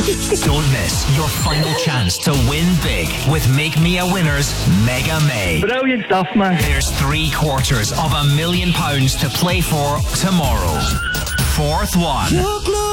Don't miss your final chance to win big with Make Me a Winner's Mega May. Brilliant stuff, man. There's £750,000 to play for tomorrow. Fourth one.